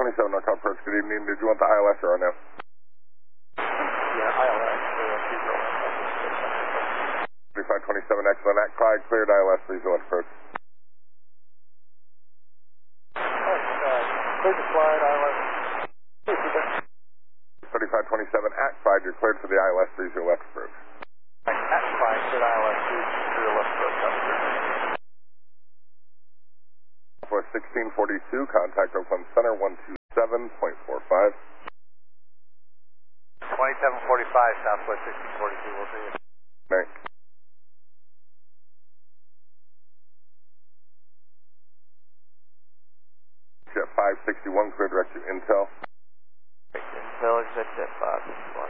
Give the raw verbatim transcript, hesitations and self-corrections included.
twenty-seven NorCal approach, good evening. Did you want the I L S or R N A V? Yeah, I L S. thirty-five twenty-seven, excellent. At Clyde, cleared I L S three zero one approach. Cleared to Clyde, I L S. thirty-five twenty-seven, at Clyde, you're cleared for the I L S three zero left approach. At Clyde, cleared I L S three zero left approach. For sixteen forty-two, contact Oakland Center one two seven point four five. twenty-seven forty-five, Southwest sixteen forty-two, we'll see you. Thanks. Jet five sixty-one, clear direct to Intel. Intel, exit Jet five sixty-one.